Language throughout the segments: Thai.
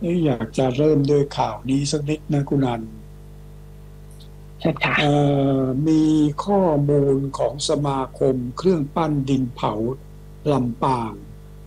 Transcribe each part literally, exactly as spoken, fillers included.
อยากจะเริ่มด้วยข่าวนี้สักนิดนะคุณนันใช่ค่ะเอ่อมีข้อมูลของสมาคมเครื่องปั้นดินเผาลำปาง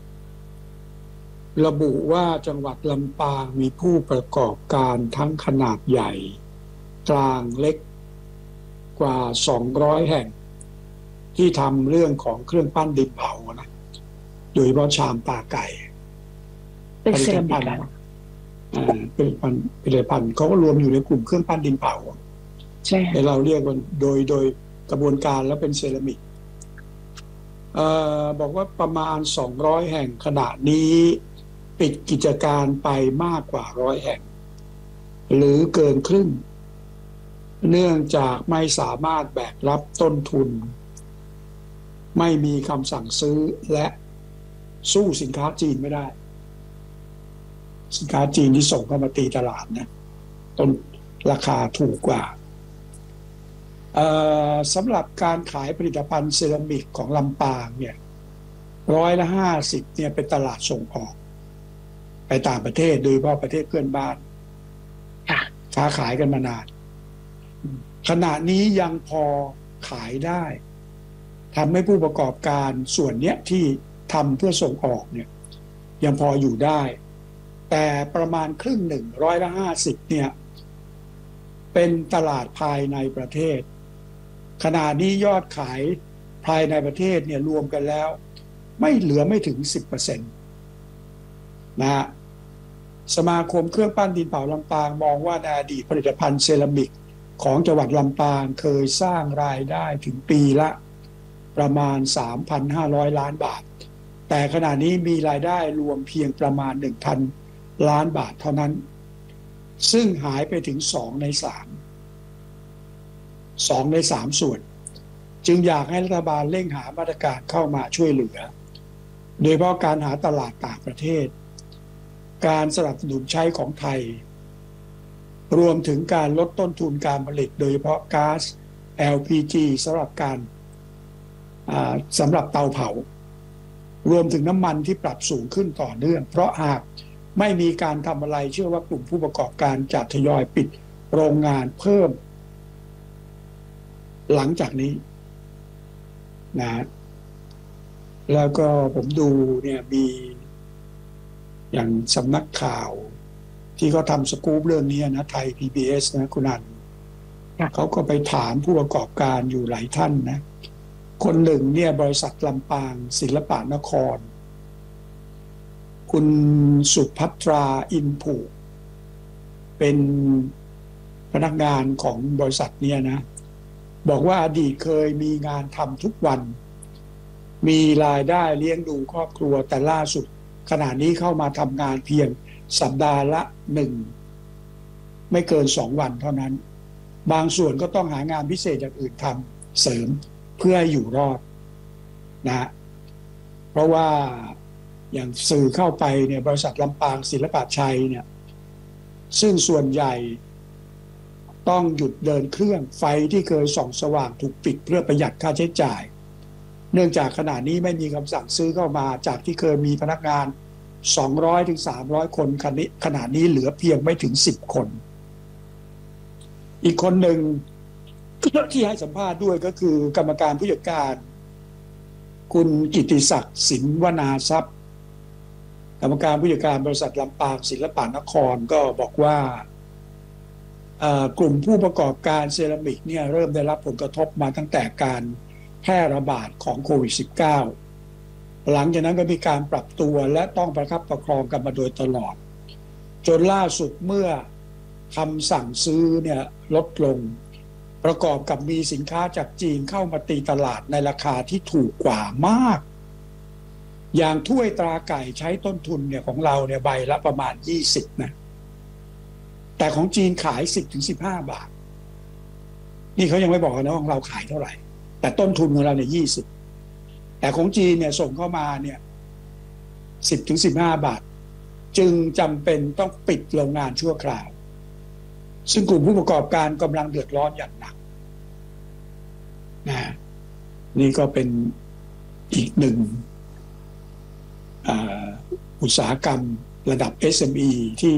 ระบุว่าจังหวัดลำปางมีผู้ประกอบการทั้งขนาดใหญ่กลางเล็กกว่าสองร้อยแห่งที่ทำเรื่องของเครื่องปั้นดินเผานะโดยเฉพาะชามตาไก่เป็นเซผลิตภัณฑ์รามิกแล้วนะอ่าเป็นผลิตภัณฑ์เขาก็รวมอยู่ในกลุ่มเครื่องปั้นดินเผาใช่แต่เราเรียกว่าโดยโดยกระบวนการแล้วเป็นเซรามิกเอ่อบอกว่าประมาณสองร้อยแห่งขณะนี้ปิดกิจการไปมากกว่าร้อยแห่งหรือเกินครึ่งเนื่องจากไม่สามารถแบกรับต้นทุนไม่มีคำสั่งซื้อและสู้สินค้าจีนไม่ได้สินค้าจีนที่ส่งเข้ามาตีตลาดนะต้นราคาถูกกว่าสำหรับการขายผลิตภัณฑ์เซรามิกของลำปางเนี่ยร้อยละห้าสิบเนี่ยเป็นตลาดส่งออกไปต่างประเทศโดยเฉพาะประเทศเพื่อนบ้านค่ะค้าขายกันมานานขณะนี้ยังพอขายได้ทำให้ผู้ประกอบการส่วนเนี้ยที่ทำเพื่อส่งออกเนี่ยยังพออยู่ได้แต่ประมาณครึ่งหนึ่งร้อยละห้าสิบเนี่ยเป็นตลาดภายในประเทศขณะนี้ยอดขายภายในประเทศเนี่ยรวมกันแล้วไม่เหลือไม่ถึง สิบเปอร์เซ็นต์ นะฮะสมาคมเครื่องปั้นดินเผาลำปางมองว่าในอดีตผลิตภัณฑ์เซรามิกของจังหวัดลำปางเคยสร้างรายได้ถึงปีละประมาณ สามพันห้าร้อย ล้านบาทแต่ขณะนี้มีรายได้รวมเพียงประมาณ หนึ่งพัน ล้านบาทเท่านั้นซึ่งหายไปถึงสองในสามสองในสามส่วนจึงอยากให้รัฐบาลเร่งหามาตรการเข้ามาช่วยเหลือโดยเฉพาะการหาตลาดต่างประเทศการสนับสนุนใช้ของไทยรวมถึงการลดต้นทุนการผลิตโดยเฉพาะก๊าซ แอล พี จี สำหรับการสำหรับเตาเผารวมถึงน้ำมันที่ปรับสูงขึ้นต่อเนื่องเพราะหากไม่มีการทำอะไรเชื่อว่ากลุ่มผู้ประกอบการจะทยอยปิดโรงงานเพิ่มหลังจากนี้นะแล้วก็ผมดูเนี่ยมีอย่างสำนักข่าวที่เขาทำสกู๊ปเรื่องนี้นะไทย พี บี เอส นะคุณนันเขาก็ไปถามผู้ประกอบการอยู่หลายท่านนะคนหนึ่งเนี่ยบริษัทลำปางศิลปนครคุณสุภัทราอินผูเป็นพนักงานของบริษัทเนี่ยนะบอกว่าอดีตเคยมีงานทำทุกวันมีรายได้เลี้ยงดูครอบครัวแต่ล่าสุดขณะนี้เข้ามาทำงานเพียงสัปดาห์ละหนึ่งไม่เกินสองวันเท่านั้นบางส่วนก็ต้องหางานพิเศษอย่างอื่นทำเสริมเพื่อให้อยู่รอดนะเพราะว่าอย่างสื่อเข้าไปเนี่ยบริษัทลำปางศิลปะชัยเนี่ยซึ่งส่วนใหญ่ต้องหยุดเดินเครื่องไฟที่เคยส่องสว่างถูกปิดเพื่อประหยัดค่าใช้จ่ายเนื่องจากขณะนี้ไม่มีคำสั่งซื้อเข้ามาจากที่เคยมีพนักงานสองร้อยถึงสามร้อยคนขณะนี้เหลือเพียงไม่ถึงสิบคนอีกคนหนึ่งที่ให้สัมภาษณ์ด้วยก็คือกรรมการผู้จัดการคุณกิติศักดิ์สินวนาทรัพย์กรรมการผู้จัดการบริษัทลำปางศิลปนครก็บอกว่ากลุ่มผู้ประกอบการเซรามิกเนี่ยเริ่มได้รับผลกระทบมาตั้งแต่การแพร่ระบาดของโควิด สิบเก้า หลังจากนั้นก็มีการปรับตัวและต้องประคับประคองกันมาโดยตลอดจนล่าสุดเมื่อคำสั่งซื้อเนี่ยลดลงประกอบกับมีสินค้าจากจีนเข้ามาตีตลาดในราคาที่ถูกกว่ามากอย่างถ้วยตราไก่ใช้ต้นทุนเนี่ยของเราเนี่ยใบละประมาณยี่สิบนะแต่ของจีนขาย สิบถึงสิบห้า บาทนี่เขายังไม่บอกนะว่าของเราขายเท่าไหร่แต่ต้นทุนของเราเนี่ยยี่สิบแต่ของจีนเนี่ยส่งเข้ามาเนี่ย สิบถึงสิบห้า บาทจึงจำเป็นต้องปิดโรงงานชั่วคราวซึ่งกลุ่มผู้ประกอบการกำลังเดือดร้อนอย่างหนักนะนี่ก็เป็นอีกหนึ่งอุตสาหกรรมระดับ เอส เอ็ม อี ที่